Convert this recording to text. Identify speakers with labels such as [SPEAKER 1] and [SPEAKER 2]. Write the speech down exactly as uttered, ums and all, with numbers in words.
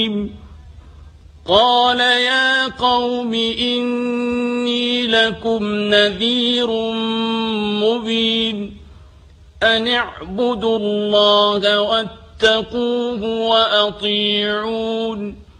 [SPEAKER 1] قال يا قوم إني لكم نذير مبين أن اعبدوا الله واتقوه وأطيعون